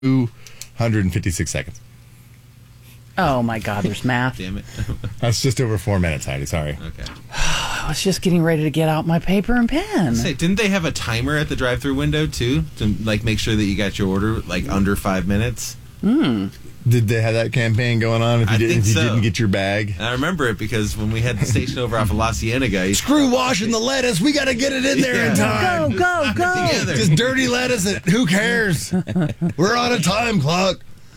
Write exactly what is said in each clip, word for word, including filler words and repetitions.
two hundred fifty-six seconds. Oh, my God, there's math. Damn it. That's just over four minutes, Heidi. Sorry. Okay. I was just getting ready to get out my paper and pen. Say, didn't they have a timer at the drive-through window, too? To, like, make sure that you got your order, like, under five minutes? Hmm. Did they have that campaign going on if you, I did, think if you so. didn't get your bag? I remember it because when we had the station over off of La Cienega... you- Screw washing the lettuce. We got to get it in there Yeah. in time. Go, go, go. Together. Just dirty lettuce. It. Who cares? We're on a time clock.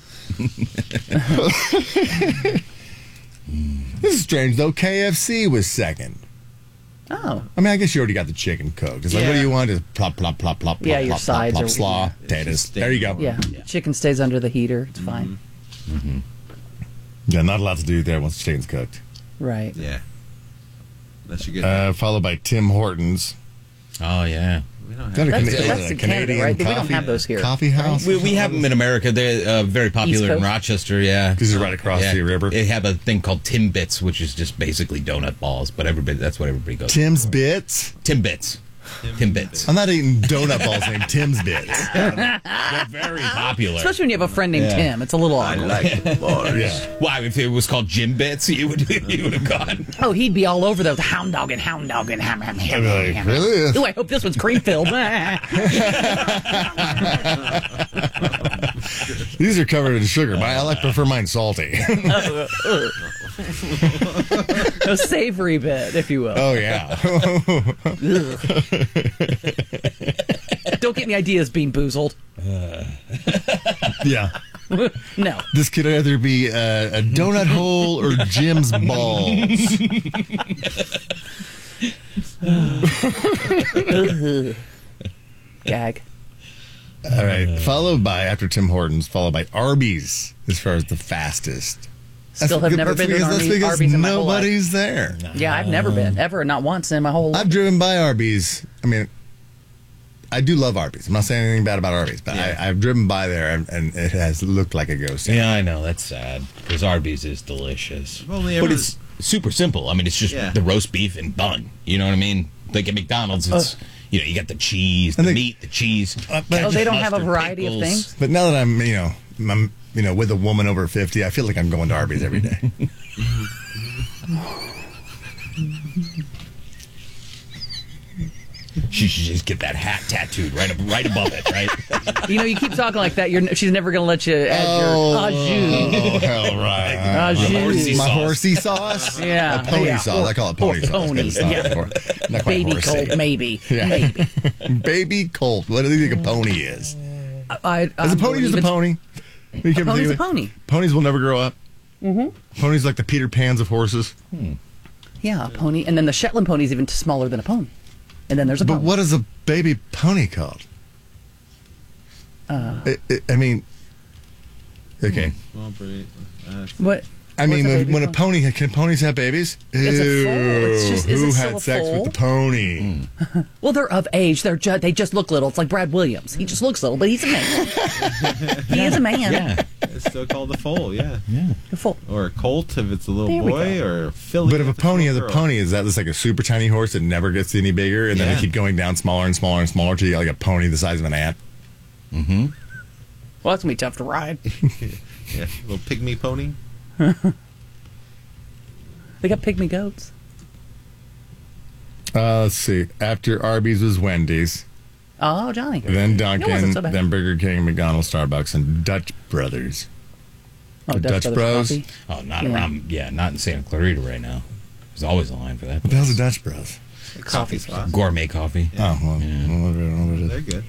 This is strange, though. K F C was second. Oh. I mean, I guess you already got the chicken cooked. It's like, Yeah. what do you want? Just plop, plop, plop, plop, Yeah, plop, your plop, sides plop, are- plop, slaw, yeah. potatoes. It's just There you go. Yeah. Yeah. Chicken stays under the heater. It's fine. Yeah, not allowed to do that once the chicken's cooked. Right. Yeah. Unless you get... Uh, followed by Tim Hortons. Oh, yeah. we don't Is that have... a That's- Cana- that's is it in a Canada, Canadian right? We don't coffee- have those here. Coffee house? We, we have them in America. They're uh, very popular in Coast? Rochester, yeah. Because it's right across yeah. the river. They have a thing called Timbits, which is just basically donut balls, but everybody that's what everybody goes Tim's for. Bits? Timbits. Timbits. I'm not eating donut balls named Tim's Bits. They're very popular. Especially when you have a friend named Yeah. Tim. It's a little awkward. Yeah. Why, if it was called Jim Bits, you would you would have gone. Oh, he'd be all over those hound dog and hound dog and ham ham ham. I'd be like, ham. really? Ooh, I hope this one's cream filled. These are covered in sugar. but I like prefer mine salty. A savory bit, if you will. Oh, yeah. Don't get any ideas, Bean Boozled. Yeah. No. This could either be uh, a donut hole or Jim's balls. Gag. All right. Followed by, after Tim Hortons, followed by Arby's as far as the fastest. Still have because- never that's been to an because, that's Arby's, because Arby's in my whole life. nobody's there. Yeah, I've never been. Ever. Not once in my whole life. I've driven by Arby's. I mean, I do love Arby's. I'm not saying anything bad about Arby's, but Yeah. I, I've driven by there and, and it has looked like a ghost town. Yeah, I know. That's sad. Because Arby's is delicious. I've only But ever- it's super simple. I mean, it's just Yeah. the roast beef and bun. You know what I mean? Like at McDonald's, it's, you know, you got the cheese, the I think- meat, the cheese. Uh, but- Oh, they don't have a mustard, variety of pickles. things? But now that I'm, you know, I'm, you know, with a woman over fifty, I feel like I'm going to Arby's every day. She should just get that hat tattooed right up, right above it, right? You know, you keep talking like that. You're, she's never going to let you add Oh. your au jus. Oh, hell right. Au jus. horsey My sauce. horsey sauce? Yeah. A pony Yeah. sauce. I call it pony Or sauce. 'cause pony, it's not, yeah. hor- not quite Baby horsey. colt, maybe. Yeah. Maybe. Baby colt. What do you think a pony is? I, Is I'm a pony just a believing- pony? You can't pony's believe a it? pony. Ponies will never grow up. Mm-hmm. Ponies like the Peter Pans of horses. Yeah, a pony. And then the Shetland pony's even smaller than a pony. And then there's a But pony. what is a baby pony called? Uh, I, I, I mean, okay. Well, pretty- uh, What? I mean, What's a when, baby when a pony? pony can ponies have babies? It's a foal. It's Ew, just- is who it still had a sex foal? with the pony? Well, they're of age. They're ju- they just look little. It's like Brad Williams. He just looks little, but he's a man. He is a man. Yeah. it's still called a foal, yeah. A full. Or a colt if it's a little There we boy, go. or a filly. But if a it's pony has little a girl. pony, is that just like a super tiny horse that never gets any bigger, and then Yeah. they keep going down smaller and smaller and smaller till you got like a pony the size of an ant? Mm-hmm. Well, that's going to be tough to ride. Yeah, little pygmy pony. They got pygmy goats. Uh, let's see. After Arby's was Wendy's, Oh, Johnny. then It wasn't Dunkin', so bad. then Burger King, McDonald's, Starbucks, and Dutch Brothers. Oh, the Dutch Brothers Bros. Coffee. Oh, not Yeah. around. Yeah, not in Santa Clarita right now. There's always a line for that. What the hell's a Dutch Bros? Coffee spot. Gourmet coffee. Oh, well, Yeah. well, whatever, whatever it They're is. good.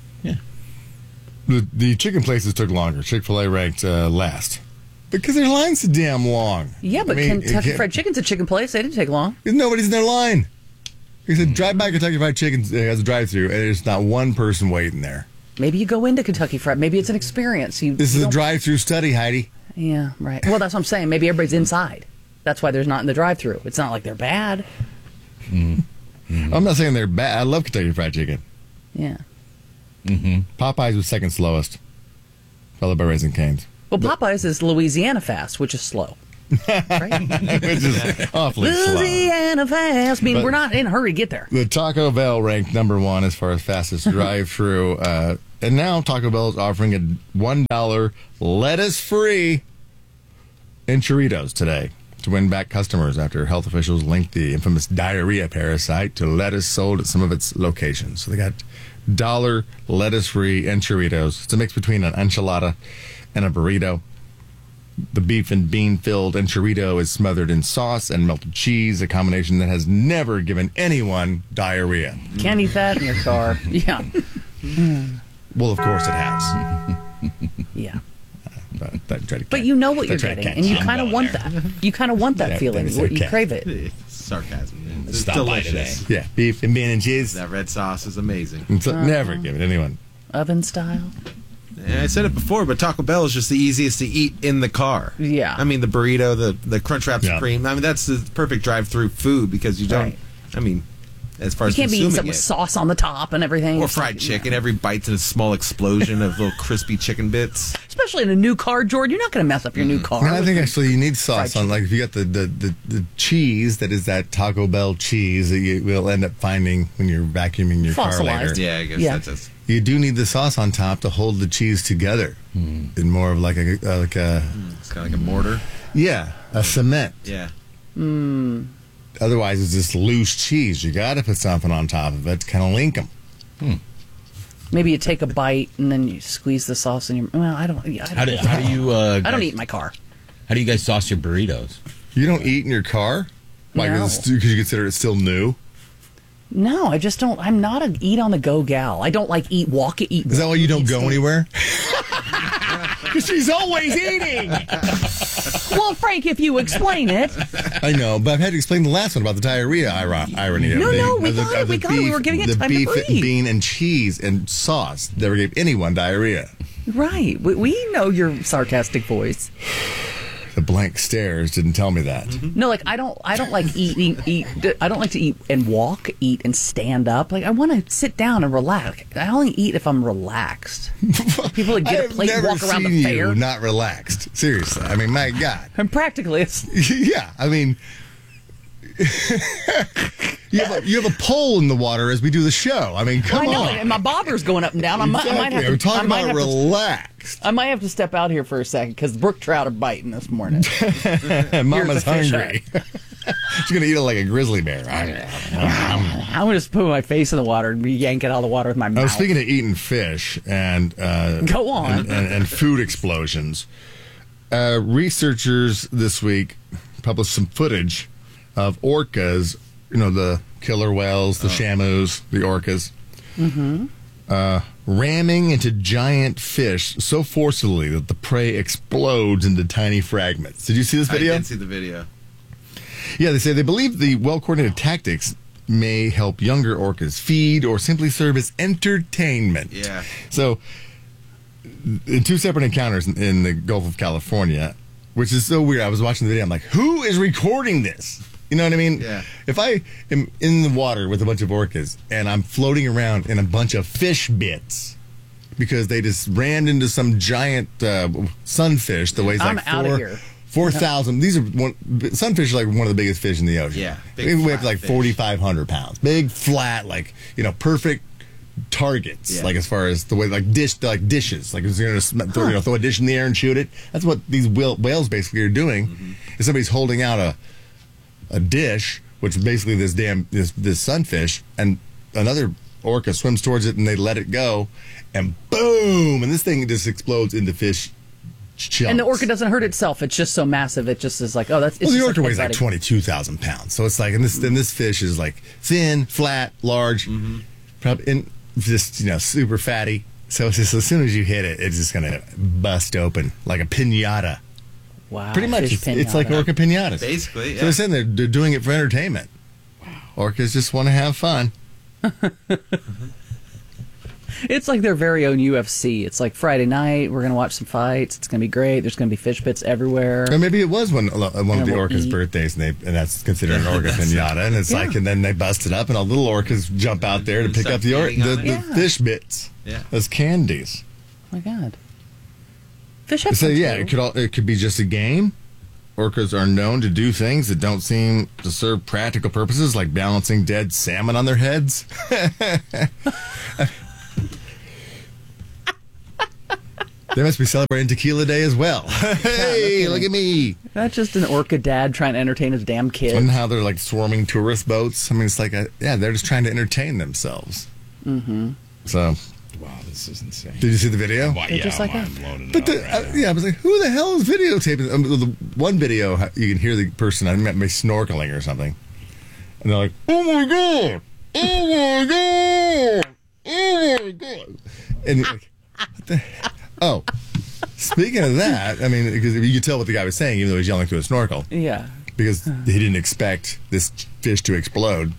The, the chicken places took longer. Chick-fil-A ranked uh, last. Because their line's so damn long. Yeah, but I mean, Kentucky it- Fried Chicken's a chicken place. They didn't take long. Nobody's in their line. He said, drive by Kentucky Fried Chicken uh, has a drive-through, and there's not one person waiting there. Maybe you go into Kentucky Fried. Maybe it's an experience. You, This you is a don't- drive-through study, Heidi. Yeah, right. Well, that's what I'm saying. Maybe everybody's inside. That's why there's not in the drive-through. It's not like they're bad. I'm not saying they're bad. I love Kentucky Fried Chicken. Yeah. Mm-hmm. Popeyes was second slowest, followed by Raising Cane's. Well, Popeyes is Louisiana fast, which is slow. Right? Which is awfully slow. Louisiana fast. I mean, But- we're not in a hurry to get there. The Taco Bell ranked number one as far as fastest drive-through, uh, And now Taco Bell is offering a one dollar lettuce-free enchiladas today to win back customers after health officials linked the infamous diarrhea parasite to lettuce sold at some of its locations. So they got dollar lettuce-free enchiladas. It's a mix between an enchilada and a burrito. The beef and bean-filled enchilada is smothered in sauce and melted cheese, a combination that has never given anyone diarrhea. Can't eat that in your car. Yeah. Well, of course it has. Yeah. But, but, try to But catch- you know what you're try to getting, catch and you some kind of going want there. that. You kind of want that Yeah, feeling. there's You a cat. crave it. It's sarcasm. Man. It's Stop by delicious. today. Yeah, beef and bean and cheese. That red sauce is amazing. It's Uh-huh. never given anyone. Oven style. And I said it before, but Taco Bell is just the easiest to eat in the car. Yeah. I mean, the burrito, the the Crunchwrap Yeah. Supreme. I mean, that's the perfect drive-through food because you don't. Right. I mean, as far You as can't be eating consuming something with it. sauce on the top and everything. Or It's fried like- chicken. Every bite's a small explosion of little crispy chicken bits. Especially in a new car, Jordan. You're not going to mess up your new car. And I with think the- actually you need sauce fried on, like if you got the, the, the, the cheese that is that Taco Bell cheese that you will end up finding when you're vacuuming your car Fossilized. later. Yeah, I guess Yeah. that's just. You do need the sauce on top to hold the cheese together in more of like a uh, like a It's kind of like a mortar. yeah a cement. Yeah. Otherwise, it's just loose cheese. You got to put something on top of it to kind of link them. Maybe you take a bite and then you squeeze the sauce in your. Well, I don't. Yeah, I don't, How do, how do you? Uh, I don't guys- eat in my car. How do you guys sauce your burritos? You don't eat in your car? Why? No. Because you consider it still new? No, I just don't. I'm not a eat on the go gal. I don't like eat walk it eat. Is that why you don't eat go stand. anywhere? Because she's always eating. Well, Frank, if you explain it. I know, but I've had to explain the last one about the diarrhea iro- irony. of No, the, no, we of the, got it, of the we got it. We beef- were giving it the time to beef and breathe. bean and cheese and sauce never gave anyone diarrhea. Right. We, we know your sarcastic voice. The blank stares didn't tell me that. No, like I don't. I don't like eating. Eat. I don't like to eat and walk, eat and stand up. Like I want to sit down and relax. I only eat if I'm relaxed. People that I get a have plate and never walk around seen the fair. you not relaxed. Seriously, I mean, my God. And practically, it's, Yeah, I mean, you have a, you have a pole in the water as we do the show. I mean, come I know, on. and my bobber's going up and down. I might, I might have Exactly. We're to. I talking might about have to relaxed. I might have to step out here for a second because brook trout are biting this morning. Mama's the fish hungry. She's gonna eat it like a grizzly bear. I'm going to just put my face in the water and yank it out of the water with my I mouth. was speaking of eating fish and uh, Go on. and, and, and food explosions. Uh, researchers this week published some footage of orcas. You know, the killer whales, the shamus, the orcas, mm-hmm. uh, ramming into giant fish so forcibly that the prey explodes into tiny fragments. Did you see this video? I did see the video. Yeah, they say they believe the well-coordinated tactics may help younger orcas feed or simply serve as entertainment. Yeah. So, in two separate encounters in, in the Gulf of California, which is so weird. I was watching the video. I'm like, who is recording this? You know what I mean? Yeah. If I am in the water with a bunch of orcas and I'm floating around in a bunch of fish bits because they just ran into some giant uh, sunfish that weighs I'm like outta four, here. four thousand. These are one, sunfish are like one of the biggest fish in the ocean. Yeah, big They weigh flat like fish. forty-five hundred pounds. Big, flat, like, you know, perfect targets. Yeah. Like as far as the way, like dish, like dishes. Like if you're going to throw, you know, throw a dish in the air and shoot it. That's what these whale, whales basically are doing. Mm-hmm. Is somebody's holding out a a dish, which is basically this damn this this sunfish, and another orca swims towards it and they let it go, and boom, and this thing just explodes into fish chunks. And the orca doesn't hurt itself. It's just so massive. It just is like, oh, that's. It's Well, the just orca like, weighs like buddy. twenty-two thousand pounds, so it's like, and this and this fish is like thin, flat, large, Mm-hmm. probably and just, you know, super fatty. So it's just as soon as you hit it, it's just gonna bust open like a pinata. Wow. Pretty much, fish it's, it's like pinata. orca pinatas. Basically, So yeah. they're saying they're, they're doing it for entertainment. Orcas just want to have fun. It's like their very own U F C. It's like Friday night. We're gonna watch some fights. It's gonna be great. There's gonna be fish pits everywhere. Or maybe it was one one of the And we'll orcas' eat. birthdays, and they and that's considered an orca pinata. And it's Yeah. like, and then they bust it up, and all little orcas jump out there to And pick start up the, or, feeding the, on the it. Yeah. fish bits Yeah. as candies. Oh my God. Fish have So fun, yeah, too. it could all, it could be just a game. Orcas are known to do things that don't seem to serve practical purposes, like balancing dead salmon on their heads. They must be celebrating Tequila Day as well. Hey, look at me. That's just an orca dad trying to entertain his damn kids. And how they're like swarming tourist boats. I mean, it's like, a, yeah, they're just trying to entertain themselves. Mm-hmm. So, Wow, this is insane. did you see the video? Why, They're yeah, just like I'm, that. I'm loading But it the, up right uh, now. yeah, I was like, who the hell is videotaping? Um, the one video, you can hear the person, I meant me snorkeling or something. And they're like, oh my God! Oh my God! Oh my God! And you're like, what the heck? Oh, speaking of that, I mean, because you could tell what the guy was saying, even though he's yelling through a snorkel, Yeah. because he didn't expect this fish to explode.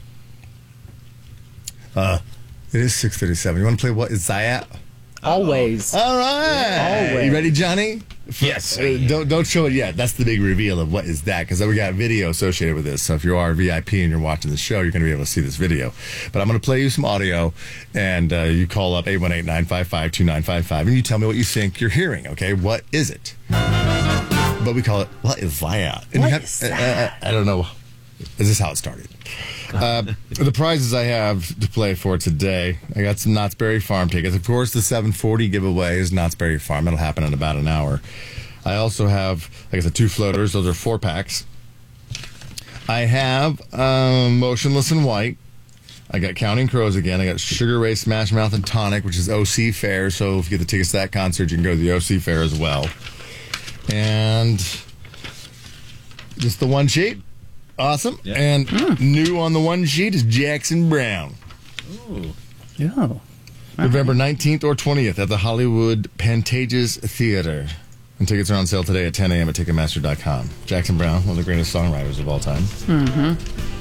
Uh, it is six thirty-seven. You want to play What Is That? Always. All right. Always. You ready, Johnny? Yes. Uh, don't don't show it yet. That's the big reveal of What Is That, because we got video associated with this. So if you are a V I P and you're watching the show, you're going to be able to see this video. But I'm going to play you some audio, and uh, you call up eight one eight, nine five five, two nine five five, and you tell me what you think you're hearing, okay? What is it? But we call it What Is That? And What you have, is uh, that? uh, I don't know. Is this how it started? Uh, the prizes I have to play for today, I got some Knott's Berry Farm tickets. Of course, the seven forty giveaway is Knott's Berry Farm. It'll happen in about an hour. I also have, like I said, two floaters. Those are four packs. I have um, Motionless in White. I got Counting Crows again. I got Sugar Ray Smash Mouth and Tonic, which is O C Fair. So if you get the tickets to that concert, you can go to the O C Fair as well. And just the one sheet. Awesome. Yeah. And new on the one sheet is Jackson Brown. Ooh. Yeah. November nineteenth or twentieth at the Hollywood Pantages Theater. And tickets are on sale today at ten a.m. at Ticketmaster dot com. Jackson Brown, one of the greatest songwriters of all time. Mm-hmm.